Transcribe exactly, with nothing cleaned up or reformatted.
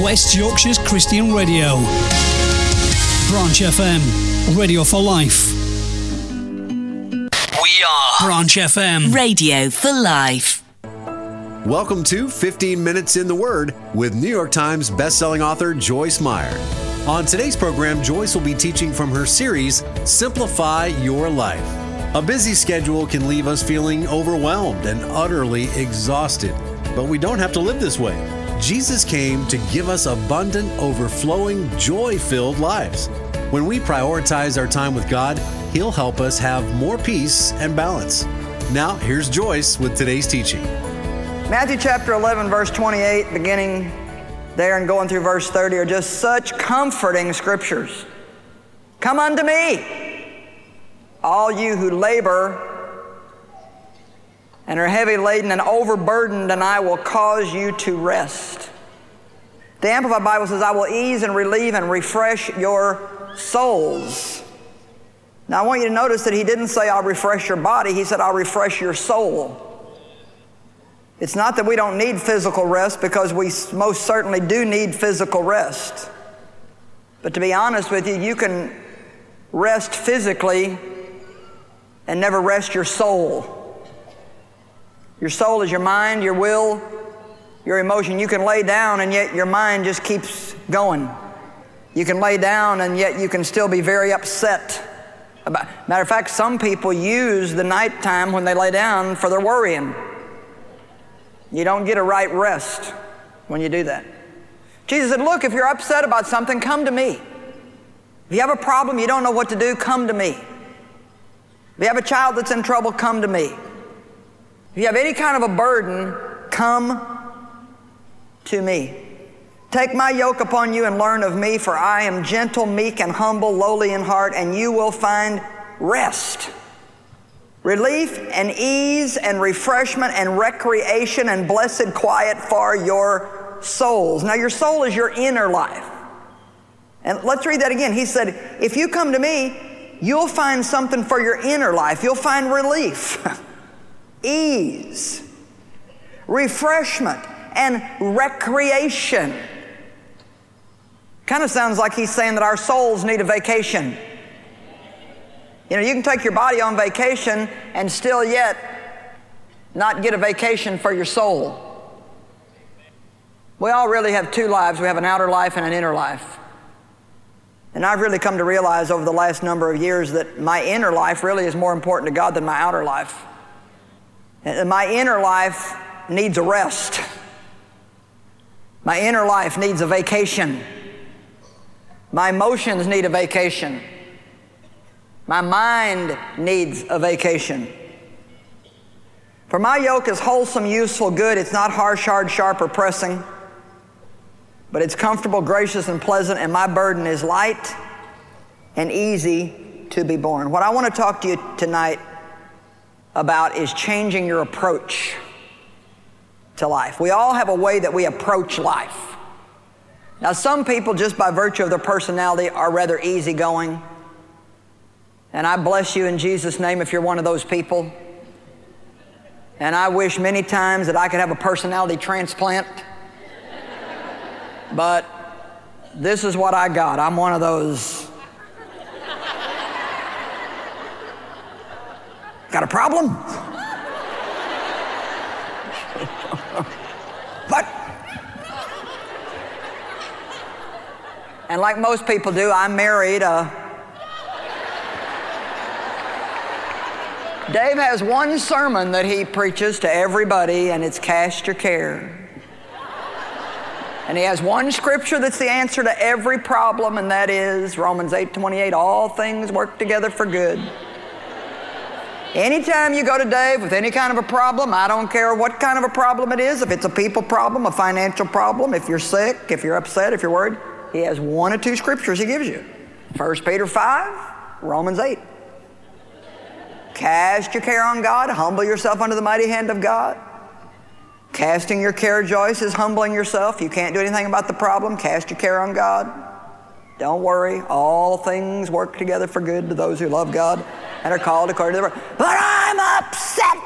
West Yorkshire's Christian radio. Branch F M, radio for life. We are Branch F M, radio for life. Welcome to fifteen minutes in the Word with New York Times bestselling author Joyce Meyer. On today's program, Joyce will be teaching from her series, Simplify Your Life. A busy schedule can leave us feeling overwhelmed and utterly exhausted, but we don't have to live this way. Jesus came to give us abundant, overflowing, joy-filled lives. When we prioritize our time with God, He'll help us have more peace and balance. Now, here's Joyce with today's teaching. Matthew chapter eleven, verse twenty-eight, beginning there and going through verse thirty, are just such comforting scriptures. Come unto me, all you who labor and are heavy laden and overburdened, and I will cause you to rest. The Amplified Bible says, I will ease and relieve and refresh your souls. Now I want you to notice that he didn't say I'll refresh your body, he said I'll refresh your soul. It's not that we don't need physical rest, because we most certainly do need physical rest. But to be honest with you, you can rest physically and never rest your soul. Your soul is your mind, your will, your emotion. You can lay down and yet your mind just keeps going. You can lay down and yet you can still be very upset about. Matter of fact, some people use the nighttime when they lay down for their worrying. You don't get a right rest when you do that. Jesus said, look, if you're upset about something, come to me. If you have a problem, you don't know what to do, come to me. If you have a child that's in trouble, come to me. If you have any kind of a burden, come to me. Take my yoke upon you and learn of me, for I am gentle, meek, and humble, lowly in heart, and you will find rest, relief, and ease, and refreshment, and recreation, and blessed quiet for your souls. Now, your soul is your inner life. And let's read that again. He said, if you come to me, you'll find something for your inner life. You'll find relief, ease, refreshment, and recreation. Kind of sounds like he's saying that our souls need a vacation. You know, you can take your body on vacation and still yet not get a vacation for your soul. We all really have two lives. We have an outer life and an inner life. And I've really come to realize over the last number of years that my inner life really is more important to God than my outer life. And my inner life needs a rest. My inner life needs a vacation. My emotions need a vacation. My mind needs a vacation. For my yoke is wholesome, useful, good. It's not harsh, hard, sharp, or pressing, but it's comfortable, gracious, and pleasant, and my burden is light and easy to be borne. What I want to talk to you tonight about is changing your approach to life. We all have a way that we approach life. Now, some people, just by virtue of their personality, are rather easygoing. And I bless you in Jesus' name if you're one of those people. And I wish many times that I could have a personality transplant. But this is what I got. I'm one of those. Got a problem? What? And like most people do, I married a... Dave has one sermon that he preaches to everybody, and it's cast your care. And he has one scripture that's the answer to every problem, and that is Romans eight twenty-eight, all things work together for good. Anytime you go to Dave with any kind of a problem, I don't care what kind of a problem it is, if it's a people problem, a financial problem, if you're sick, if you're upset, if you're worried, he has one or two scriptures he gives you. First Peter five, Romans eight. Cast your care on God, humble yourself under the mighty hand of God. Casting your care, Joyce, is humbling yourself. You can't do anything about the problem. Cast your care on God. Don't worry. All things work together for good to those who love God and are called according to the word. But I'm upset